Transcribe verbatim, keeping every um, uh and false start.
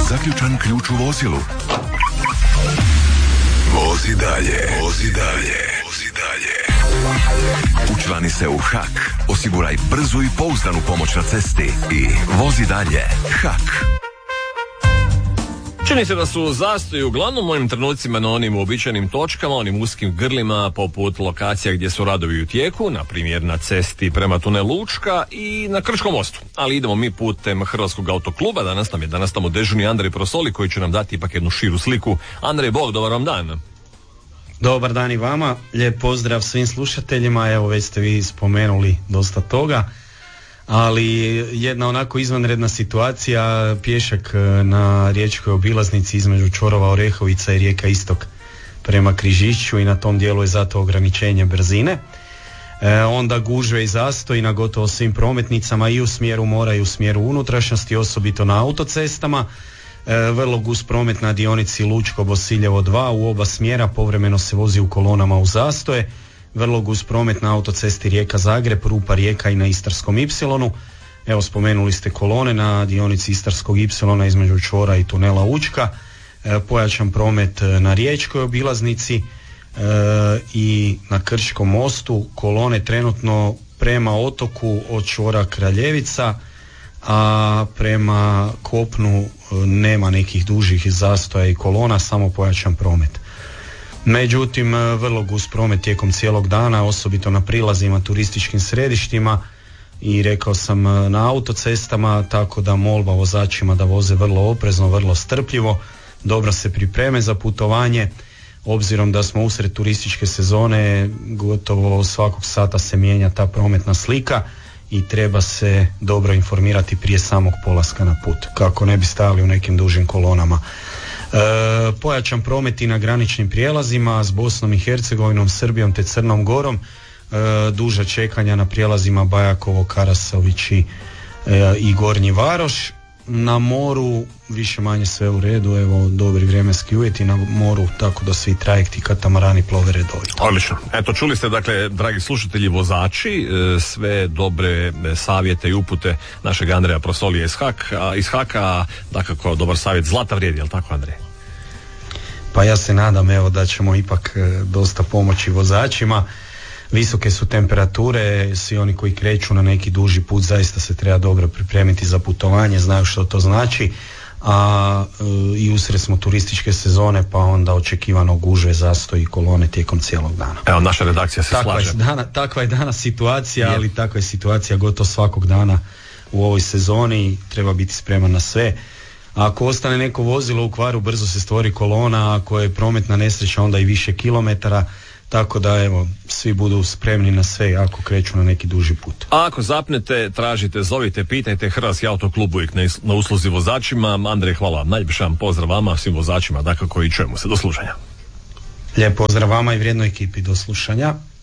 zaključan ključ u vozilu? Vozi dalje, vozi dalje, vozi dalje. Učlani se u Hak, osiguraj brzu i pouzdanu pomoć na cesti i vozi dalje. Hak. Čini se da su zastoji uglavnom u ovim trenucima na onim uobičajenim točkama, onim uskim grlima poput lokacija gdje su radovi u tijeku, na primjer na cesti prema tunelu Učka i na Krčkom mostu. Ali idemo mi putem Hrvatskog autokluba, danas nam je danas tamo dežurni Andrej Prosoli koji će nam dati ipak jednu širu sliku. Andrej, bog, dobar vam dan. Dobar dan i vama, lijep pozdrav svim slušateljima, evo već ste vi spomenuli dosta toga. Ali jedna onako izvanredna situacija, pješak na riječkoj obilaznici između čvorova Orehovica i rijeka Istok prema Križišću i na tom dijelu je zato ograničenje brzine. E, onda gužve i zastoj na gotovo svim prometnicama i u smjeru mora i u smjeru unutrašnjosti, osobito na autocestama. E, vrlo gust promet na dionici Lučko-Bosiljevo dva u oba smjera, povremeno se vozi u kolonama u zastoje. Vrlo gust promet na autocesti Rijeka-Zagreb, Rupa Rijeka i na Istarskom ipsilonu. Evo, spomenuli ste kolone na dionici Istarskog ipsilona između čvora i tunela Učka. E, pojačan promet na riječkoj obilaznici e, i na Krčkom mostu. Kolone trenutno prema otoku od čvora Kraljevica, a prema kopnu e, nema nekih dužih zastoja i kolona, samo pojačan promet. Međutim, vrlo gust promet tijekom cijelog dana, osobito na prilazima turističkim središtima i rekao sam na autocestama, tako da molba vozačima da voze vrlo oprezno, vrlo strpljivo, dobro se pripreme za putovanje, obzirom da smo usred turističke sezone, gotovo svakog sata se mijenja ta prometna slika i treba se dobro informirati prije samog polaska na put, kako ne bi stajali u nekim dužim kolonama. E, pojačan promet i na graničnim prijelazima s Bosnom i Hercegovinom, Srbijom te Crnom Gorom, e, duža čekanja na prijelazima Bajakovo, Karasović i, e, i Gornji Varoš. Na moru više manje sve u redu, evo dobri vremenski uvjeti na moru, tako da svi trajekti, katamarani plove redovito. Odlično. Eto, čuli ste, dakle, dragi slušatelji, vozači, sve dobre savjete i upute našeg Andreja Prosolija iz Haka, iz Haka, dakako dobar savjet zlata vrijedi, jel tako, Andrej? Pa ja se nadam, evo, da ćemo ipak dosta pomoći vozačima. Visoke su temperature, svi oni koji kreću na neki duži put zaista se treba dobro pripremiti za putovanje, znaju što to znači, a e, i usred smo turističke sezone, pa onda očekivano gužve, zastoj i kolone tijekom cijelog dana. Evo, naša redakcija se takva slaže. Je dana, takva je danas situacija, je. Ali takva je situacija gotovo svakog dana u ovoj sezoni, treba biti spreman na sve. Ako ostane neko vozilo u kvaru, brzo se stvori kolona, ako je prometna nesreća, onda i više kilometara. Tako da, evo, svi budu spremni na sve ako kreću na neki duži put. A ako zapnete, tražite, zovite, pitajte, Hrvatski autoklub uvijek na usluzi vozačima. Andrej, hvala vam, najljepši vam pozdrav vama, svim vozačima, dakako i čujemo se, do slušanja. Lijep pozdrav vama i vrijednoj ekipi, do slušanja.